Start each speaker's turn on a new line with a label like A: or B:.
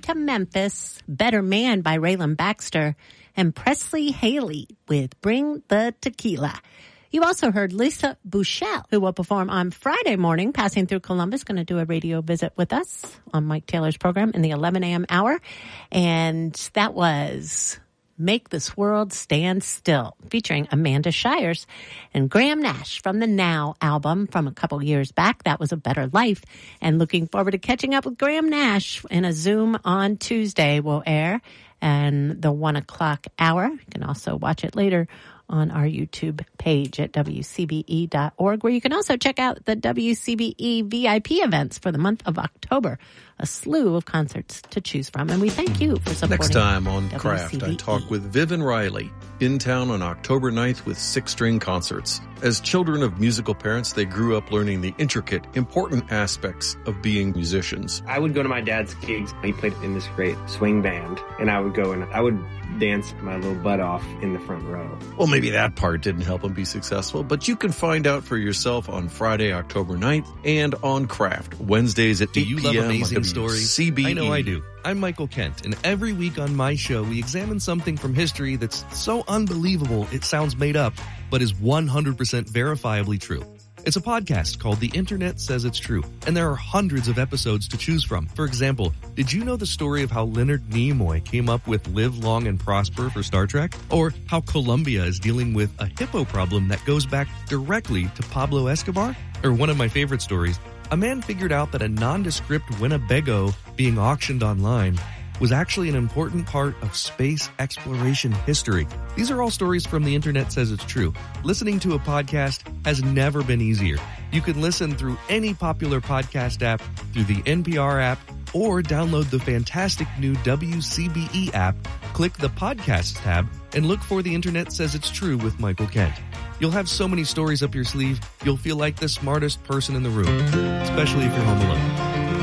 A: to Memphis, Better Man by Raylan Baxter, and Presley Haley with Bring the Tequila. You also heard Lisa Bouchel, who will perform on Friday morning, passing through Columbus, going to do a radio visit with us on Mike Taylor's program in the 11 a.m. hour. And that was Make This World Stand Still, featuring Amanda Shires and Graham Nash from the Now album from a couple years back. That was A Better Life. And looking forward to catching up with Graham Nash in a Zoom on Tuesday will air and the 1 o'clock hour. You can also watch it later on our YouTube page at WCBE.org, where you can also check out the WCBE VIP events for the month of October. A slew of concerts to choose from, and we thank you for supporting.
B: Next time on
A: WCBE.
B: Craft, I talk with Vivian Riley, in town on October 9th with 6-string concerts. As children of musical parents, they grew up learning the intricate, important aspects of being musicians.
C: I would go to my dad's gigs. He played in this great swing band, and I would go and I would dance my little butt off in the front row.
B: Well, maybe that part didn't help him be successful, but you can find out for yourself on Friday, October 9th, and on Craft, Wednesdays at 8 p.m.
D: Do you love amazing stories?
B: CBE.
D: I know I do. I'm Michael Kent, and every week on my show, we examine something from history that's so unbelievable it sounds made up, but is 100% verifiably true. It's a podcast called The Internet Says It's True, and there are hundreds of episodes to choose from. For example, did you know the story of how Leonard Nimoy came up with Live Long and Prosper for Star Trek? Or how Colombia is dealing with a hippo problem that goes back directly to Pablo Escobar? Or one of my favorite stories, a man figured out that a nondescript Winnebago being auctioned online was actually an important part of space exploration history. These are all stories from The Internet Says It's True. Listening to a podcast has never been easier. You can listen through any popular podcast app, through the NPR app, or download the fantastic new WCBE app, click the Podcasts tab, and look for The Internet Says It's True with Michael Kent. You'll have so many stories up your sleeve, you'll feel like the smartest person in the room, especially if you're home alone.